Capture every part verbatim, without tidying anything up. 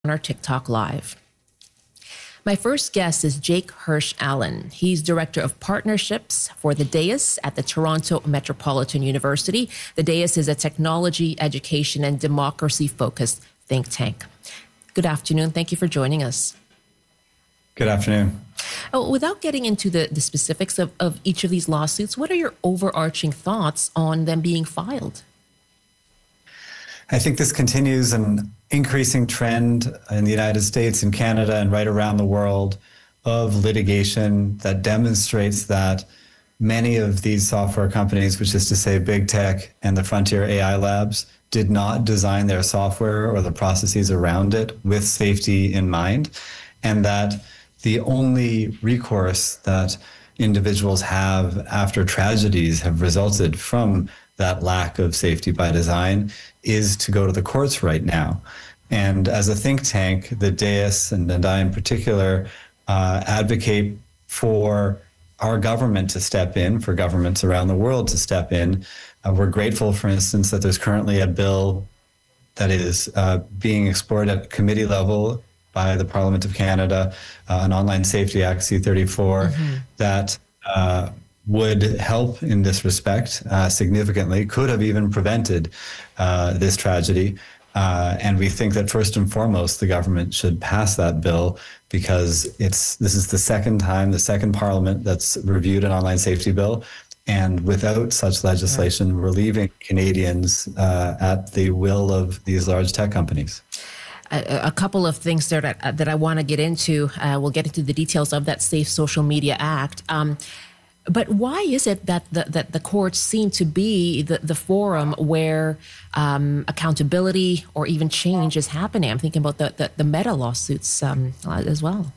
on our TikTok Live. My first guest is Jake Hirsch Allen. He's Director of Partnerships for the D A I S at the Toronto Metropolitan University. The D A I S is a technology, education, and democracy-focused think tank. Good afternoon. Thank you for joining us. Good afternoon. Oh, without getting into the, the specifics of, of each of these lawsuits, what are your overarching thoughts on them being filed? I think this continues an increasing trend in the United States and Canada and right around the world of litigation that demonstrates that many of these software companies, which is to say big tech and the frontier A I labs, did not design their software or the processes around it with safety in mind, and that the only recourse that individuals have after tragedies have resulted from that lack of safety by design is to go to the courts right now. And as a think tank, the D A I S and, and I in particular uh, advocate for our government to step in, for governments around the world to step in. Uh, we're grateful, for instance, that there's currently a bill that is uh, being explored at committee level by the Parliament of Canada, uh, an Online Safety Act, C thirty-four, mm-hmm. that uh, would help in this respect uh, significantly, could have even prevented uh, this tragedy. Uh, and we think that first and foremost, the government should pass that bill because it's this is the second time, the second parliament that's reviewed an online safety bill. And without such legislation, right. we're leaving Canadians uh, at the will of these large tech companies. A, a couple of things there that, that I want to get into. Uh, we'll get into the details of that Safe Social Media Act. Um, But why is it that the, that the courts seem to be the, the forum where um, accountability or even change is happening? I'm thinking about the, the, the Meta lawsuits um, as well.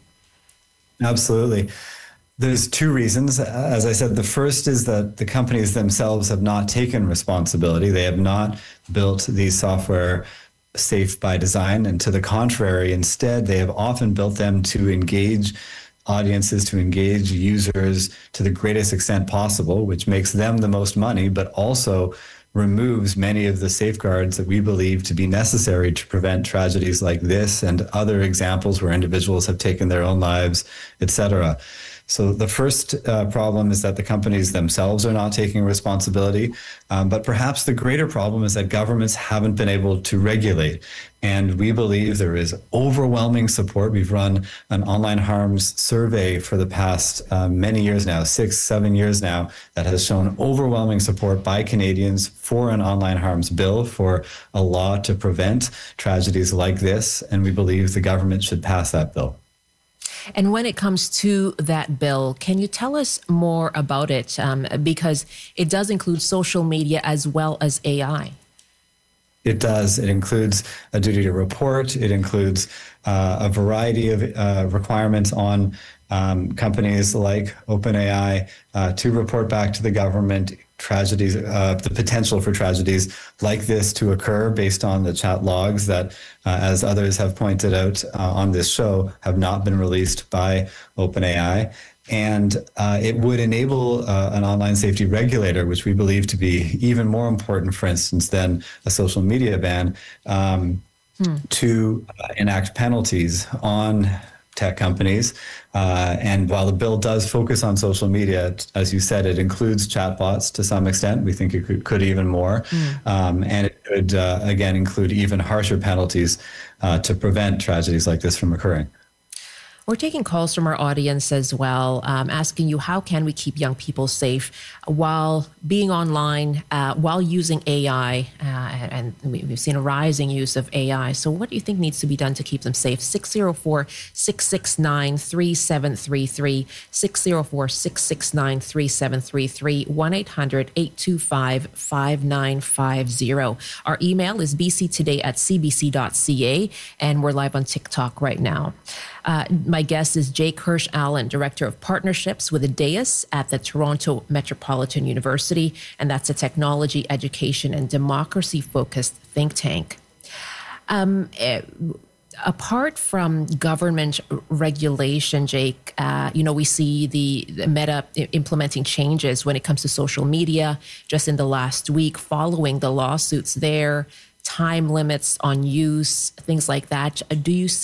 Absolutely. There's two reasons. As I said, the first is that the companies themselves have not taken responsibility. They have not built these software safe by design. And to the contrary, instead, they have often built them to engage audiences, to engage users to the greatest extent possible, which makes them the most money, but also removes many of the safeguards that we believe to be necessary to prevent tragedies like this and other examples where individuals have taken their own lives, et cetera. So the first uh, problem is that the companies themselves are not taking responsibility. Um, but perhaps the greater problem is that governments haven't been able to regulate. And we believe there is overwhelming support. We've run an online harms survey for the past uh, many years now, six, seven years now, that has shown overwhelming support by Canadians for an online harms bill, for a law to prevent tragedies like this. And we believe the government should pass that bill. And when it comes to that bill, can you tell us more about it? Um, because it does include social media as well as A I. It does. It includes a duty to report. It includes uh, a variety of uh, requirements on um, companies like OpenAI uh, to report back to the government tragedies, uh, the potential for tragedies like this to occur based on the chat logs that, uh, as others have pointed out uh, on this show, have not been released by OpenAI. And uh, it would enable uh, an online safety regulator, which we believe to be even more important, for instance, than a social media ban, um, hmm. to uh, enact penalties on tech companies. Uh, and while the bill does focus on social media, as you said, it includes chatbots to some extent. We think it could, could even more. Mm. Um, and it could, uh, again, include even harsher penalties uh, to prevent tragedies like this from occurring. We're taking calls from our audience as well, um, asking you, how can we keep young people safe while being online, uh, while using A I? Uh, and we've seen a rising use of A I. So what do you think needs to be done to keep them safe? six oh four, six six nine, three seven three three, six oh four, six six nine, three seven three three, one eight hundred, eight two five, five nine five zero. Our email is b c today at c b c dot c a, and we're live on TikTok right now. Uh, my guest is Jake Hirsch Allen, Director of Partnerships with the D A I S at the Toronto Metropolitan University, and that's a technology, education, and democracy-focused think tank. Um, uh, apart from government regulation, Jake, uh, you know, we see the, the Meta implementing changes when it comes to social media just in the last week following the lawsuits there. time limits on use, things like that. Do you